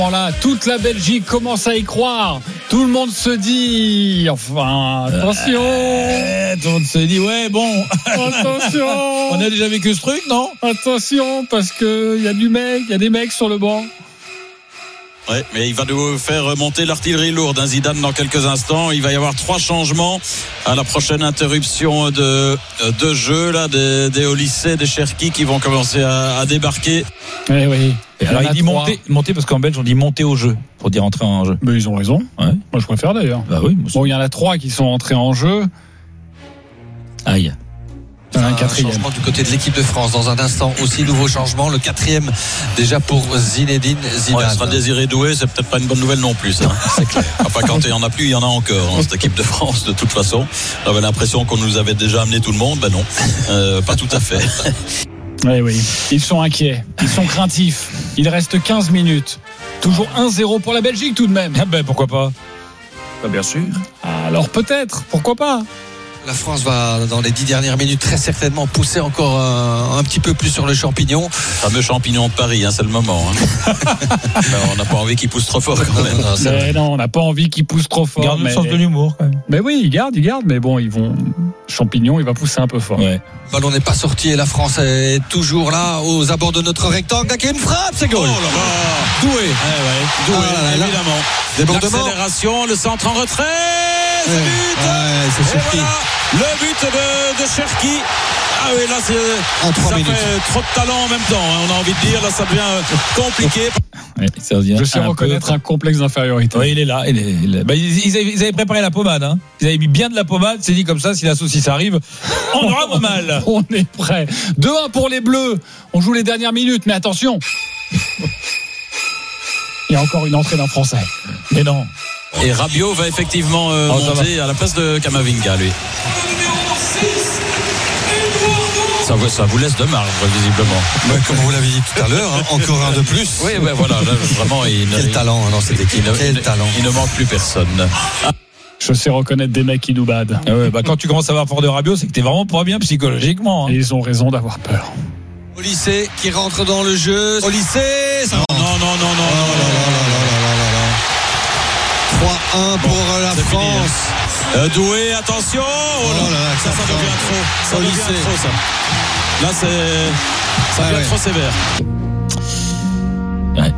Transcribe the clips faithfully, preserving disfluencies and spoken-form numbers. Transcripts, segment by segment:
Là, toute la Belgique commence à y croire. Tout le monde se dit, enfin, attention. Euh, tout le monde se dit, ouais, bon. Attention. On a déjà vécu ce truc, non? Attention, parce que il y a du mec, il y a des mecs sur le banc. Ouais, mais il va nous faire monter l'artillerie lourde, hein, Zidane, dans quelques instants. Il va y avoir trois changements à la prochaine interruption de, de jeu, là, des, des Olysée, des Cherki qui vont commencer à, à débarquer. Eh oui. Et alors, il dit monter, monter parce qu'en Belge, on dit monter au jeu pour dire entrer en jeu. Mais ils ont raison. Ouais. Moi, je préfère d'ailleurs. Bah oui. Bon, il y en a trois qui sont entrés en jeu. Aïe. Un, un quatrième. changement du côté de l'équipe de France. Dans un instant aussi, nouveau changement. Le quatrième déjà pour Zinedine Zidane. Ouais, il sera Désiré Doué, c'est peut-être pas une bonne nouvelle non plus. Ça. C'est clair. Enfin, quand il y en a plus, il y en a encore dans cette équipe de France. De toute façon, on avait l'impression qu'on nous avait déjà amené tout le monde. Ben non, euh, pas tout à fait. Oui, oui. Ils sont inquiets. Ils sont craintifs. Il reste quinze minutes. Toujours un zéro pour la Belgique tout de même. Ah ben pourquoi pas. Bah, bien sûr. Alors peut-être. Pourquoi pas. La France va, dans les dix dernières minutes, très certainement pousser encore un, un petit peu plus sur le champignon. Le fameux champignon de Paris, hein, c'est le moment. Hein. Alors, on n'a pas envie qu'il pousse trop fort quand même. Non, non, c'est Mais non, on n'a pas envie qu'ils poussent trop fort. Garde mais... le sens de l'humour quand même. Mais oui, ils gardent, ils gardent. Mais bon, ils vont. Champignon, il va pousser un peu fort. Ouais. Le ballon n'est pas sorti et la France est toujours là aux abords de notre rectangle. Là, qui a une frappe, c'est goal. Oh là là. Doué. Ouais, ouais. Doué, Ah là là là. évidemment. Débordement. L'accélération, le centre en retrait. C'est Ouais. but. Ouais, c'est Et surpris. voilà, le but de, de Cherki. Ah oui, là, c'est, En trois ça minutes. fait trop de talent en même temps. Hein, on a envie de dire, là, ça devient compliqué. Ouais, ça revient Je sais un reconnaître peu. un complexe d'infériorité. Oui, il est là. Il est, il est... Bah, ils, ils, avaient, ils avaient préparé la pommade. Hein. Ils avaient mis bien de la pommade. C'est dit comme ça, si la saucisse arrive, on aura moins mal. On est prêt. deux un pour les Bleus. On joue les dernières minutes, mais attention. Il y a encore une entrée d'un Français. Mais non. Et Rabiot va effectivement euh, Oh, ça monter à la place de Kamavinga, lui. Ça, ça vous laisse de marge, visiblement. Ouais, comme vous l'avez dit tout à l'heure, hein, encore un de plus. Oui, ben voilà, là, vraiment, il, Quel il, talent hein, dans cette équipe. il, Quel il, talent. il ne manque plus personne. Je sais reconnaître des mecs qui nous badent. Ah ouais, bah, quand tu commences à avoir fort de Rabiot, c'est que t'es vraiment pas bien psychologiquement. Hein. Et ils ont raison d'avoir peur. Olysée qui rentre dans le jeu. Olysée, ça Non, rentre. non, non, non, non. Oh là là là là là là là là. trois un pour Bon, la c'est fini, France. hein. Euh, Doué, attention. Oh là, Oh là là, ça, ça ça devient prend. trop. Ça Olysée. devient trop, ça. Là, c'est, ça Ah devient ouais. trop sévère. Ouais.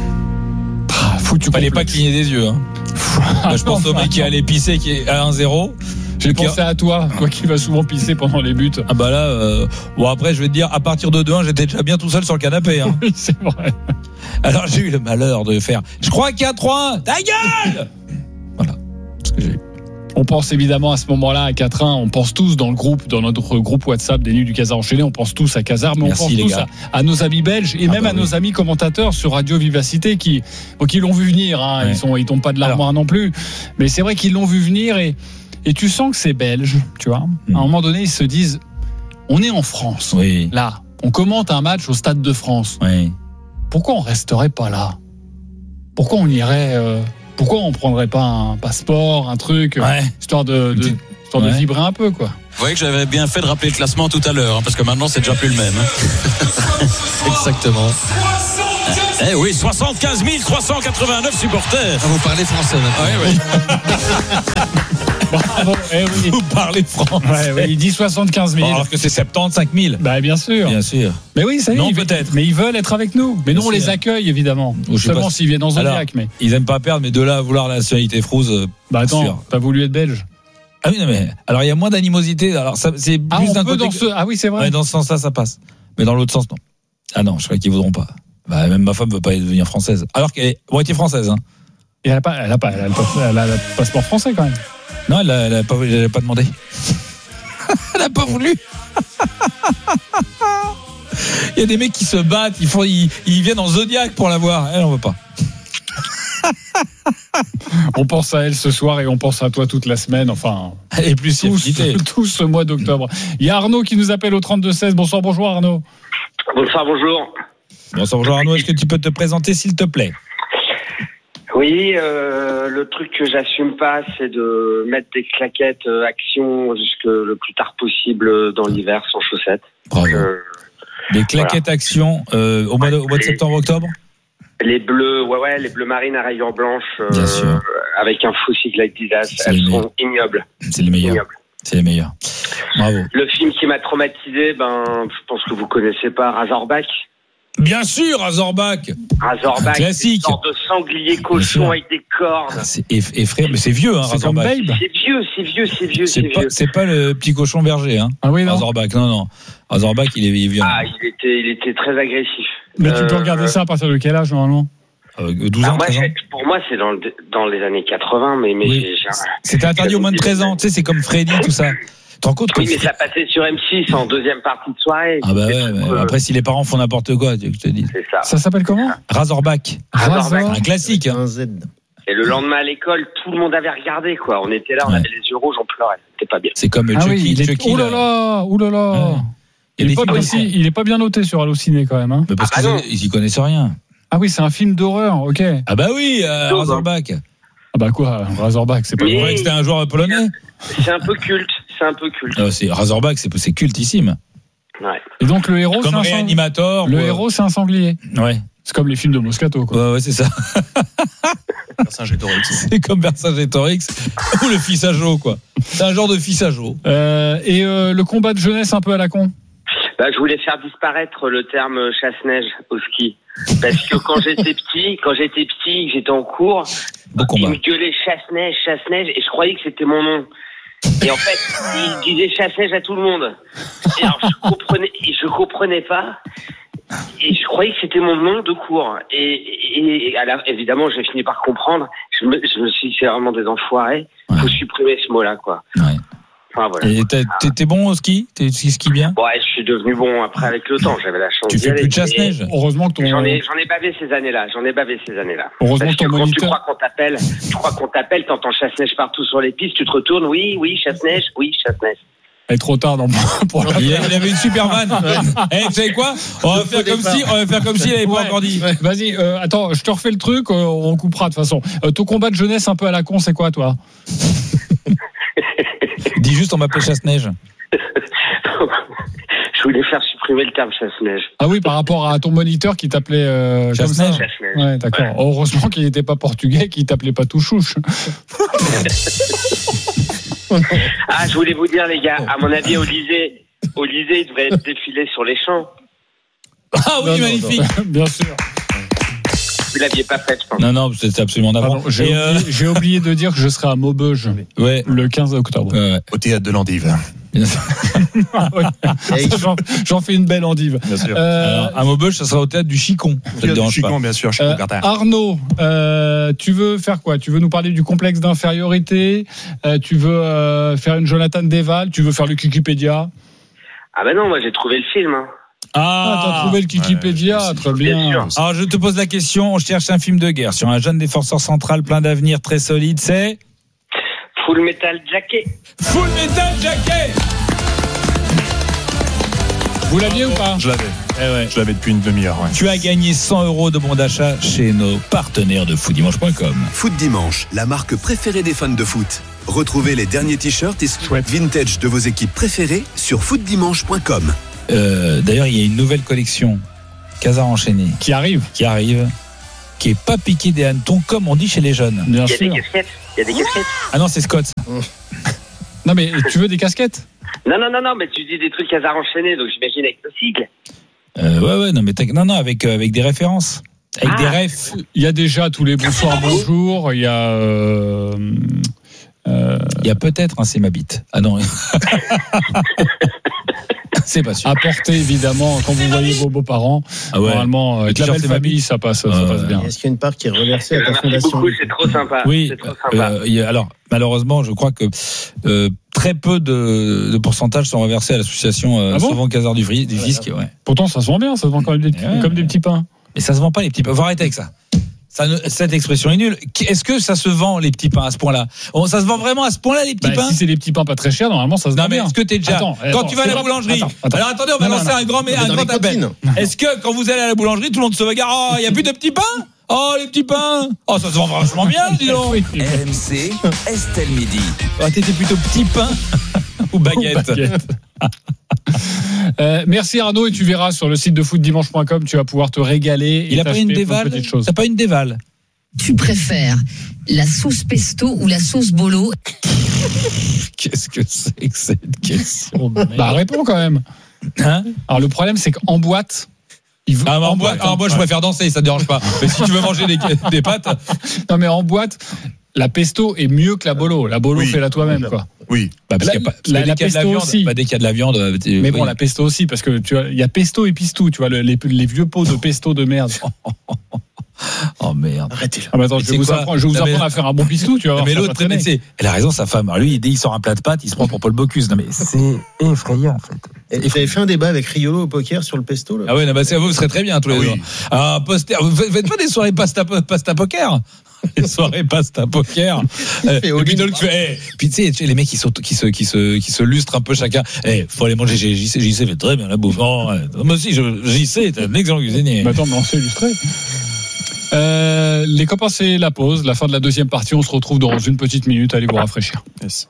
Ah, foutu Fallait pas complexe. cligner des yeux. Hein. Bah, je pense au mec qui allait pisser qui est à un zéro. J'ai pensé à toi, toi qui vas souvent pisser pendant les buts. Ah bah là, euh... bon après je vais te dire, à partir de deux un, j'étais déjà bien tout seul sur le canapé. Hein. Oui, c'est vrai. Alors j'ai eu le malheur de faire, je crois qu'il y a trois un, ta gueule. Voilà, ce que j'ai eu. On pense évidemment à ce moment-là à quatre un. On pense tous dans le groupe, dans notre groupe WhatsApp des Nuits du Casar enchaîné, on pense tous à Casar, mais Merci, on pense les tous gars. à, à nos amis belges et Ah même bah à oui. nos amis commentateurs sur Radio Vivacité qui, bon, qui l'ont vu venir. Hein. Ouais. Ils sont, ils tombent pas de l'armoire non plus, mais c'est vrai qu'ils l'ont vu venir et, et tu sens que c'est belge, tu vois. Mm. À un moment donné, ils se disent, on est en France. Oui, Là, on commente un match au Stade de France. oui. Pourquoi on resterait pas là? Pourquoi on irait euh, Pourquoi on prendrait pas un passeport, un truc, euh, Ouais. histoire de, de, histoire de Ouais. vibrer un peu, quoi. Vous voyez que j'avais bien fait de rappeler le classement tout à l'heure, hein, parce que maintenant, c'est déjà plus le même. Hein. Exactement. Eh oui, soixante-quinze mille trois cent quatre-vingt-neuf supporters. Ah, vous parlez français maintenant. Oui, oui. Bravo. Eh oui. Vous parlez français. Ouais, ouais, il dit soixante-quinze mille. Bon, alors que c'est soixante-quinze mille. Bah bien sûr. Bien sûr. Mais oui, ça y est, Non, ils- peut-être. Mais ils veulent être avec nous. Mais nous, Bien on les sûr. accueille évidemment. Ou je sais Seulement pas. s'ils viennent dans Alors, Zodiac. Mais Ils aiment pas perdre, mais de là à vouloir la nationalité frousse. euh, bah attends, sûr. t'as voulu être belge. Ah oui, non, mais alors il y a moins d'animosité. Alors ça, c'est plus Ah, on d'un peut côté. dans que- ce. Ah oui, c'est vrai. Ouais, dans ce sens-là, ça passe. Mais dans l'autre sens, non. Ah non, je crois qu'ils voudront pas. Bah, même ma femme veut pas devenir française. Alors qu'elle est moitié française. Hein. Et elle a pas, elle a pas, elle a le, passe- elle a le passeport français quand même. Non, elle a, elle a pas, elle a pas demandé. Elle a pas voulu. Il y a des mecs qui se battent, ils font, ils, ils viennent en Zodiac pour l'avoir. Elle en veut pas. On pense à elle ce soir et on pense à toi toute la semaine. Enfin, Elle est plus tout, fidélité. tout ce mois d'octobre. Il y a Arnaud qui nous appelle au trente-deux seize. Bonsoir, bonjour Arnaud. Bonsoir, bonjour. Bonsoir, bonjour Arnaud. Est-ce que tu peux te présenter, s'il te plaît? Oui, euh, le truc que j'assume pas, c'est de mettre des claquettes euh, action jusque le plus tard possible dans l'hiver sans chaussettes. Bravo. Euh, Des claquettes action euh, au mois de, au mois de Et- septembre, octobre. Les bleus, ouais, ouais, les bleus marines à rayures blanches, euh, Bien sûr. avec un faux cycle d'Adidas, C'est elles les sont ignobles. C'est les meilleurs. ignobles. C'est les meilleurs. Bravo. Le film qui m'a traumatisé, ben, je pense que vous connaissez pas Razorback. Bien sûr, Razorback. Razorback, Classique. une sorte de sanglier Bien cochon sûr. avec des cordes. C'est eff- effrayant, mais c'est vieux, hein, C'est comme Razorback. Babe. C'est vieux, c'est vieux, c'est vieux, c'est, C'est pas, vieux. c'est pas le petit cochon berger, hein. Ah oui, non. Razorback, non, non. Razorback, il est, il est vieux. Ah, il était, il était très agressif. Mais tu peux Euh, regarder ça à partir de quel âge, normalement? Euh, douze Ah, ans, moi, treize ans. j'ai- pour moi, c'est dans, le, dans les années quatre-vingts, mais, mais Oui. j'ai, j'ai un- C'était interdit au moins de treize ans. Tu sais, c'est comme Freddy, tout ça. Tu te rends compte que Oui, mais ça passait sur M six en deuxième partie de soirée. Ah bah C'est ouais, tout, mais euh, après si les parents font n'importe quoi, tu veux que je te dise. C'est ça. Ça s'appelle comment? Razorback, Razorback. Razor. un classique. Hein. Un Z. Et le lendemain à l'école, tout le monde avait regardé, quoi. On était là, on Ouais. avait les yeux rouges, on pleurait. C'était pas bien. C'est comme Ah Chucky, oui, il est. Chucky. Oh là là. là, oh là là. Ouais. Il y a Il des est, pas films bien, comme ça. il est pas bien noté sur Allociné quand même. Hein. Mais parce Ah bah qu'ils non. ont- ils y connaissent rien. Ah oui, c'est un film d'horreur, ok. Ah bah oui, euh, Sauf, Razorback. Ah bah quoi, Razorback, c'est pas Mais- On croyait que c'était un joueur polonais. C'est un peu culte. C'est un peu culte. Non, c'est Razorback, c'est c'est cultissime. Ouais. Et donc le héros, c'est Comme un sang- Réanimator. le ou, euh, héros, c'est un sanglier. Ouais. C'est comme les films de Moscato, quoi. Ouais, ouais, c'est ça. C'est comme Vercingétorix ou le fils à Joe, quoi. C'est un genre de fils à Joe. Euh, et euh, le combat de jeunesse un peu à la con. Bah, je voulais faire disparaître le terme chasse-neige au ski. Parce que quand j'étais petit, quand j'étais petit, j'étais en cours, Beau il combat. me gueulait chasse-neige, chasse-neige, et je croyais que c'était mon nom. Et en fait, il disait chasse-neige à tout le monde. Et alors, je comprenais, je comprenais pas. Et je croyais que c'était mon nom de cours. Et, et, et alors, évidemment, j'ai fini par comprendre. Je me, je me suis dit, c'est vraiment des enfoirés. Faut supprimer ce mot-là, quoi. Ouais. Enfin, voilà. Et t'es- t'es t'es bon au ski? T'es tu skis bien? Ouais, je suis devenu bon après avec le temps. J'avais la chance Tu d'y fais aller. plus de chasse-neige? Heureusement que ton. J'en ai, j'en ai bavé ces années-là. J'en ai bavé ces années-là. Heureusement Parce que que ton quand tu moniteur. crois qu'on t'appelle, tu crois qu'on t'appelle, t'entends chasse-neige partout sur les pistes, tu te retournes, oui, oui, chasse-neige, oui, chasse-neige. Elle est trop tard dans- pour la. Il y a- il avait une super vanne. Eh, vous savez quoi? On va faire comme si, on va faire comme s'il avait pas Ouais. encore dit. Vas-y, euh, attends, je te refais le truc, euh, on coupera de toute façon. Euh, ton combat de jeunesse un peu à la con, c'est quoi, toi? Dis juste, on m'appelle Chasse-Neige. Je voulais faire supprimer le terme chasse-neige. Ah oui, par rapport à ton moniteur qui t'appelait euh, comme ça. Chasse-neige. Chasse-neige. Ouais, d'accord. Ouais. Heureusement qu'il n'était pas portugais, qu'il t'appelait pas Touchouche. Ah, je voulais vous dire, les gars, à mon avis, au lycée, au lycée, il devrait être défilé sur les champs. Ah oui, Non, non, magnifique. non. Bien sûr. Vous l'aviez pas fait, je pense. Non, non, c'est absolument d'avant. Pardon, j'ai, Et, euh, oublié, j'ai oublié de dire que je serai à Maubeuge ouais. le quinze octobre. Ouais, ouais. Au théâtre de l'Endive. Ah ouais. j'en, j'en fais une belle endive. Bien sûr. Euh, Alors, à Maubeuge, ça sera au théâtre du Chicon. Ça te Théâtre dérange du pas? Chicon, bien sûr, je suis euh, Gartard. Arnaud, euh, tu veux faire quoi? Tu veux nous parler du complexe d'infériorité? Euh, tu veux euh, faire une Jonathan Deval? Tu veux faire le Kikipédia? Ah ben non, moi j'ai trouvé le film. Hein. Ah, t'as trouvé le Kikipédia, ouais, très bien bien. sûr. Alors, je te pose la question. On cherche un film de guerre sur un jeune défenseur central plein d'avenir, très solide. C'est Full Metal Jacket. Full Metal Jacket. Vous l'aviez ou pas? Je l'avais. Eh ouais. Je l'avais depuis une demi-heure. Ouais. Tu as gagné cent euros de bon d'achat chez nos partenaires de foot dimanche point com. Foot Dimanche, la marque préférée des fans de foot. Retrouvez les derniers t-shirts et Chouette. vintage de vos équipes préférées sur foot dimanche point com. Euh, D'ailleurs, il y a une nouvelle collection Casar enchaîné Qui arrive, qui arrive, qui est pas piqué des hannetons comme on dit chez les jeunes. bien Il y a sûr. des casquettes. Il y a des casquettes. Ah non, c'est Scott. Non mais tu veux des casquettes? Non, non, non, non, mais tu dis des trucs hasard enchaînés, donc j'imagine avec le sigle. Euh, ouais, ouais, non, mais t'as- non, non, avec euh, avec des références, avec Ah. des refs. Il y a déjà tous les bonsoirs, bonjour. Il y a. Euh, euh, Il y a peut-être un c'est ma bite. Ah non. C'est pas sûr. apporter évidemment quand vous voyez vos beaux-parents. Ah ouais. Normalement, avec la t-shirt, belle c'est ma famille, ça passe, ça Ah passe ouais. bien. Est-ce qu'il y a une part qui est reversée à ta Merci fondation? beaucoup, c'est trop sympa. Oui. C'est trop sympa. euh, il y a- alors malheureusement, je crois que euh, très peu de, de pourcentages sont reversés à l'association euh, Ah bon Sauvons Casar du, Fri- du Fisc. Ouais. Pourtant, ça se vend bien, ça se vend comme des, petits- Ouais. comme des petits pains. Mais ça se vend pas les petits pains. Faut arrêter avec ça. Ça ne- cette expression est nulle. Est-ce que ça se vend les petits pains à ce point-là? Oh, ça se vend vraiment à ce point-là les petits Bah, pains? si c'est des petits pains pas très chers, normalement, ça se Non vend mais bien. est-ce que t'es déjà Attends, quand attends, tu vas à c'est la pas- boulangerie? attends, attends. Alors attendez, on va Non, non, lancer non. un grand, Mais un dans grand les appel. cantines. Est-ce que quand vous allez à la boulangerie, tout le monde se regarde? Oh, il y a plus de petits pains? Oh, les petits pains. Oh, ça se vend vachement bien, dis donc. Oui. R M C, Estelle Midi. Ah, t'étais plutôt petit pain ou baguette? Baguette. Euh, merci Arnaud, et tu verras sur le site de foot dimanche point com, tu vas pouvoir te régaler. Il a pas une déval. T'as pas une déval. Tu préfères la sauce pesto ou la sauce bolo? Qu'est-ce que c'est que cette question? Bah réponds quand même. Hein? Alors le problème c'est qu'en boîte. Il veut, ah, en, en boîte, boîte, en boîte, je préfère danser, ça te dérange pas. Mais si tu veux manger des, des pâtes. Non, mais en boîte, la pesto est mieux que la bolo. La bolo, oui, fais-la toi-même, quoi. Oui. Bah, parce la, qu'il y a pas, la, la dès qu'il y a de la pesto viande, aussi. bah, dès qu'il y a de la viande. Mais oui. bon, la pesto aussi, parce que tu vois, il y a pesto et pistou, tu vois, le, les, les vieux pots de pesto de merde. Oh merde. Arrêtez là. Ah bah attends, Mais je vais vous quoi apprendre, je vais vous Non, mais- apprendre à faire un bon pistou, tu vas voir. Mais ça va l'autre, traîner. mais c'est- elle a raison, sa femme. Alors lui, dès qu'il sort un plat de pâtes, il se prend pour Paul Bocuse. Non mais c'est effrayant en fait. Et vous avez fait un débat avec Riolo au poker sur le pesto là. Ah ouais, non, bah c'est vous, vous serez très bien tous les Ah deux. oui. Ah, poster, vous faites faites pas des soirées pasta, pasta poker. Les soirées pasta poker. Euh, fait et all-in. puis, donc, tu fais, eh, puis tu sais, tu sais, les mecs qui, sont, qui, se, qui, se, qui se lustrent un peu chacun. Eh, faut aller manger chez J C. J C fait très bien la bouffe. Oh, ouais. Moi aussi, je, J C, t'es un excellent cuisinier. Bah attends, mais on s'est illustré. Euh, les copains, c'est la pause, la fin de la deuxième partie. On se retrouve dans une petite minute. Allez vous rafraîchir. Yes.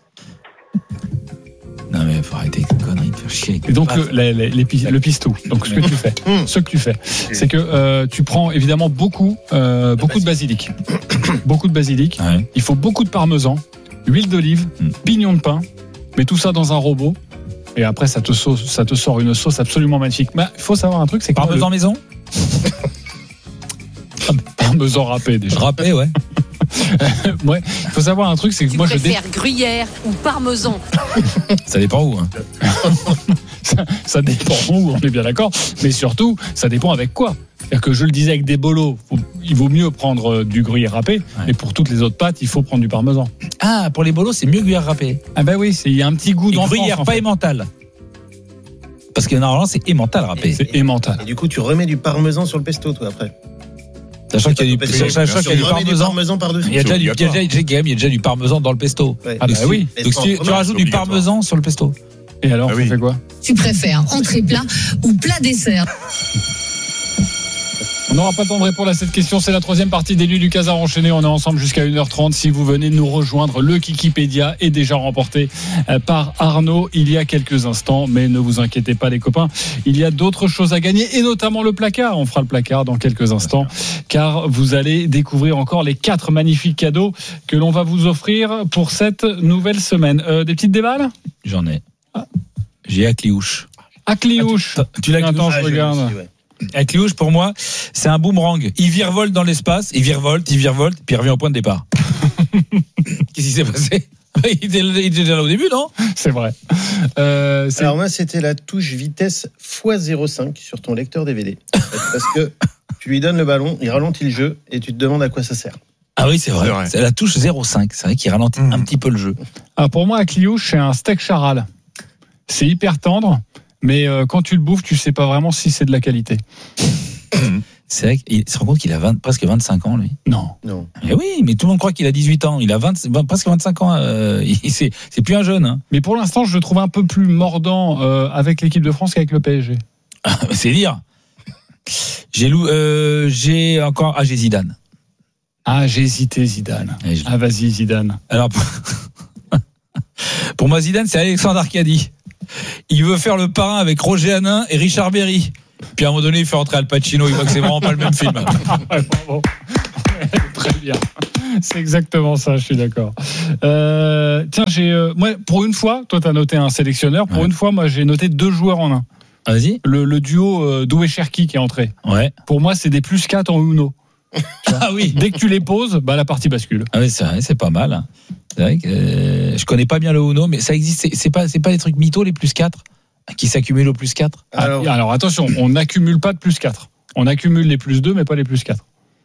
Non mais faut arrêter avec les conneries de faire chier. avec Et donc les le, les- les- les pi- le pistou. Donc ce que tu fais, Mmh. ce que tu fais, c'est que euh, tu prends évidemment beaucoup, euh, beaucoup de basilic, beaucoup de basilic. pâtes. Ouais. Il faut beaucoup de parmesan, huile d'olive, Mm. pignon de pain. Mets tout ça dans un robot. Et après, ça te, sauce, ça te sort une sauce absolument magnifique. Mais il faut savoir un truc, c'est que Parmesan maison. le parmesan râpé déjà. Râpé, ouais. Ouais, il faut savoir un truc, c'est que Tu moi je dé... préfères gruyère ou parmesan? Ça dépend où. Hein. ça, ça dépend où, on est bien d'accord. Mais surtout, ça dépend avec quoi. C'est-à-dire que je le disais avec des bolos, faut- il vaut mieux prendre euh, du gruyère râpé. Ouais. Et pour toutes les autres pâtes, il faut prendre du parmesan. Ah, pour les bolos, c'est mieux gruyère râpée. Ah ben oui, c'est- il y a un petit goût Et d'enfance. gruyère, en pas fait. emmental. Parce que normalement, c'est emmental râpé. C'est emmental. Et du coup, tu remets du parmesan sur le pesto, toi, après. Sachant qu'il y a du, Parce que- sachant qu'il y a du Tu remets du parmesan. parmesan par-dessus. Il y a déjà du, il y a obligatoire. déjà, il y a quand même, il y a déjà du parmesan dans le pesto. Ouais. Ah bah Donc, oui. Donc si tu, tu rajoutes du obligatoire. parmesan sur le pesto. Et alors, Ah tu oui. fais quoi? Tu préfères entrée plat ou plat dessert? On n'aura pas le temps de répondre à cette question. C'est la troisième partie des Nuits du Casar enchaîné. On est ensemble jusqu'à une heure trente. Si vous venez nous rejoindre, le Kikipédia est déjà remporté euh, par Arnaud il y a quelques instants. Mais ne vous inquiétez pas, les copains. Il y a d'autres choses à gagner et notamment le placard. On fera le placard dans quelques instants car vous allez découvrir encore les quatre magnifiques cadeaux que l'on va vous offrir pour cette nouvelle semaine. Euh, des petites déballes? J'en ai. J'ai Acliouche. À Cliouche. Tu l'as Attends, Ah, je j'ai regarde. aussi, ouais. Acliouche, pour moi, c'est un boomerang. Il virevolte dans l'espace, il virevolte, il virevolte, puis il revient au point de départ. Qu'est-ce qui s'est passé? Il était, il était déjà là au début, non? C'est vrai. Euh, c'est- Alors moi, c'était la touche vitesse fois zéro virgule cinq sur ton lecteur D V D. Parce que tu lui donnes le ballon, il ralentit le jeu et tu te demandes à quoi ça sert. Ah oui, c'est vrai. C'est vrai. C'est la touche zéro virgule cinq. C'est vrai qu'il ralentit Mmh. un petit peu le jeu. Ah, pour moi, à Cliouche, c'est un steak charal. C'est hyper tendre, mais euh, quand tu le bouffes, tu sais pas vraiment si c'est de la qualité. C'est vrai qu'il se rend compte qu'il a vingt, presque vingt-cinq ans, lui. Non. Non. Mais oui, mais tout le monde croit qu'il a dix-huit ans. Il a vingt, vingt, presque vingt-cinq ans. Euh, il, c'est, c'est plus un jeune. Hein. Mais pour l'instant, je le trouve un peu plus mordant euh, avec l'équipe de France qu'avec le P S G. C'est dire. J'ai, lou, euh, j'ai encore. Ah, j'ai Zidane. Ah, j'ai hésité, Zidane. Et je- Ah, vas-y, Zidane. Alors, pour... pour moi, Zidane, c'est Alexandre Arcadi. Il veut faire le parrain avec Roger Hanin et Richard Berry. Puis à un moment donné, il fait rentrer Al Pacino. Il voit que c'est vraiment pas le même film. Ouais, bravo. Très bien. C'est exactement ça, je suis d'accord. Euh, tiens, j'ai, euh, moi, pour une fois, toi, tu as noté un sélectionneur. Pour Ouais. une fois, moi, j'ai noté deux joueurs en un. Ah, vas-y. Le, le duo euh, Doué-Cherki qui est entré. Ouais. Pour moi, c'est des plus quatre en Uno. Ah oui. Dès que tu les poses, bah, la partie bascule. Ah oui, c'est vrai, c'est pas mal. C'est vrai que euh, je connais pas bien le Uno, mais ça existe. C'est, c'est pas, c'est pas des trucs mythos les plus quatre qui s'accumulent au plus quatre. Alors, Alors, alors attention, on n'accumule pas de plus quatre. On accumule les plus deux, mais pas les plus quatre.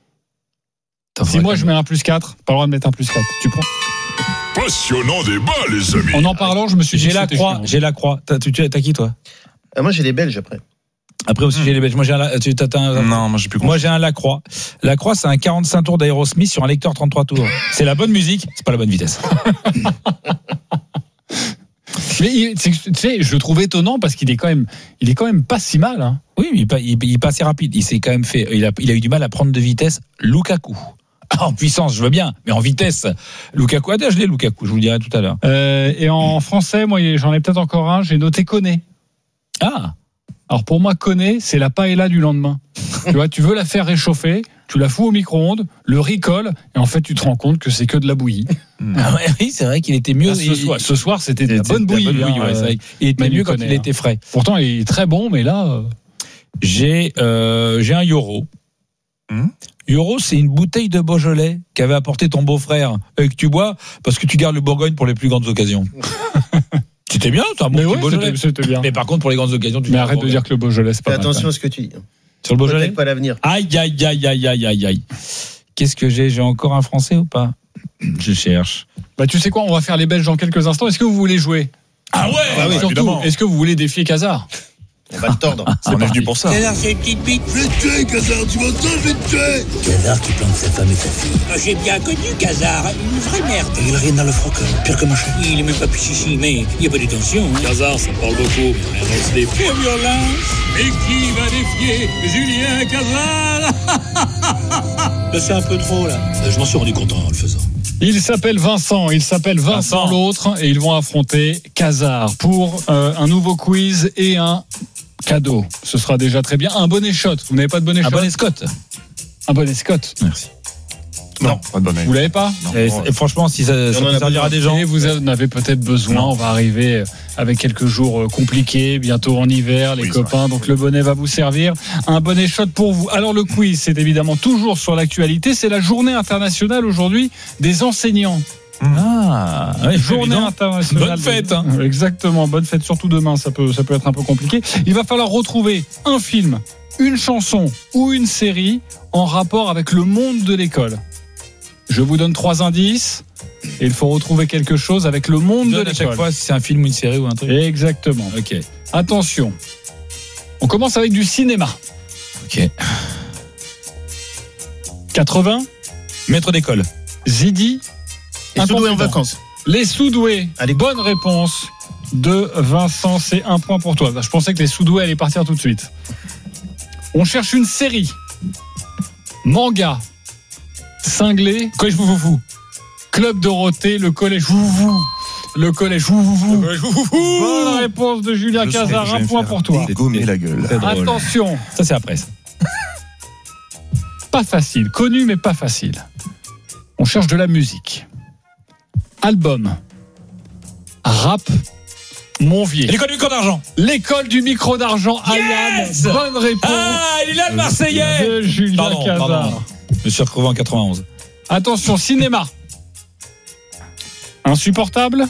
Si moi je mets un plus quatre, pas le droit de mettre un plus quatre. Tu prends. Passionnant débat, les amis. En en parlant, je me suis dit J'ai que la c'était croix. chiant. J'ai la croix. T'as, tu, tu- t'as qui toi? ah, moi j'ai les Belges après. Après aussi j'ai les Belges. Moi j'ai un, La- tu, t'as, t'as un- Non, moi j'ai plus Moi j'ai un Lacroix. Lacroix c'est un quarante-cinq tours d'Aerosmith sur un lecteur trente-trois tours. C'est la bonne musique, c'est pas la bonne vitesse. Mais il- c'est- tu sais, je le trouve étonnant parce qu'il est quand même, il est quand même pas si mal. Hein. Oui, mais il, est pas- il, il est pas assez rapide. Il s'est quand même fait. Il a, il a eu du mal à prendre de vitesse. Lukaku. Ah, en puissance, je veux bien, mais en vitesse, Lukaku. Ah, je l'ai Lukaku. Je vous le dirai tout à l'heure. Euh, et en français, moi, j'en ai peut-être encore un. J'ai noté Koné. Ah. Alors pour moi, Koné, c'est la paella du lendemain. Tu vois, tu veux la faire réchauffer, tu la fous au micro-ondes, le riz colle, et en fait, tu te rends compte que c'est que de la bouillie. Ah ouais, oui, c'est vrai qu'il était mieux. Ah, ce, soir, ce soir, c'était de la bonne bouillie. bonne bouillie, hein, ouais, c'est vrai. Il était mieux quand il était frais. Pourtant, il est très bon, mais là... Euh... J'ai, euh, j'ai un Yoro. Hum Yoro, c'est une bouteille de Beaujolais qu'avait apporté ton beau-frère et que tu bois parce que tu gardes le Bourgogne pour les plus grandes occasions. C'était bien, c'est un bon mais petit ouais, Beaujolais. C'était, c'était bien. Mais par contre, pour les grandes occasions, tu mais arrête de dire que le Beaujolais, c'est pas Fais mal. attention à ce que tu dis. Sur le Beaujolais, pas l'avenir. Aïe, aïe, aïe, aïe, aïe, aïe, aïe. Qu'est-ce que j'ai J'ai encore un Français ou pas? Je cherche. Bah, tu sais quoi, on va faire les Belges dans quelques instants. Est-ce que vous voulez jouer? Ah ouais, ah oui, surtout, évidemment. Est-ce que vous voulez défier Cazard? On va le tordre. C'est on est venu pour ça. Cazard, c'est une petite bite. Je vais te tuer, Cazard, tu m'entends, je vais te tuer. Cazard qui plante sa femme et sa fille. Ah, j'ai bien connu Cazard, une vraie merde. Et il a rien dans le froc, pire que machin. Il est même pas pichichi, mais il n'y a pas de tension. Hein. Cazard, ça parle beaucoup, mais on reste des pure violence. Mais qui va défier Julien Cazard? Là, c'est un peu trop, là. Je m'en suis rendu compte en le faisant. Il s'appelle Vincent, il s'appelle Vincent, Vincent l'autre, et ils vont affronter Cazard pour euh, un nouveau quiz et un cadeau. Ce sera déjà très bien. Un bonnet shot. Vous n'avez pas de bonnet shot? Un bonnet Scott. Un bonnet Scott. Merci. Non, pas de bonnet. Vous l'avez pas? Et, et franchement, si ça, ça peut servir à des gens. Et vous en avez peut-être besoin. Non. On va arriver avec quelques jours compliqués, bientôt en hiver, les oui, copains. Donc le bonnet va vous servir. Un bonnet shot pour vous. Alors le quiz, c'est évidemment toujours sur l'actualité. C'est la journée internationale aujourd'hui des enseignants. Ah, ouais, journée évident. internationale. Bonne fête. Hein. Exactement, bonne fête. Surtout demain, ça peut, ça peut être un peu compliqué. Il va falloir retrouver un film, une chanson ou une série en rapport avec le monde de l'école. Je vous donne trois indices et il faut retrouver quelque chose avec le monde de l'école. À chaque fois, si c'est un film ou une série ou un truc. Exactement. Ok. Attention. On commence avec du cinéma. Ok. quatre-vingts. Maître d'école. Zidi. Les sous-doués en vacances. Les sous-doués. Allez, bonne réponse de Vincent. C'est un point pour toi. Je pensais que les sous-doués allaient partir tout de suite. On cherche une série. Manga. Cinglé. Collège Vouvouvou. Club Dorothée. Le collège Vouvouvou. Le collège Vouvouvou. Bonne réponse de Julien Cazard. Un point pour toi. Gommer la gueule. Attention. Ça, c'est après. Ça. Pas facile. Connu, mais pas facile. On cherche de la musique. Album. Rap. Monvier. L'école du micro d'argent. L'école du micro d'argent. Yes Ayam. Bonne réponse. Ah, il est là le Marseillais. De Julien pardon, Cazard. Pardon. Je me suis retrouvé en quatre-vingt-onze. Attention, cinéma. Insupportable.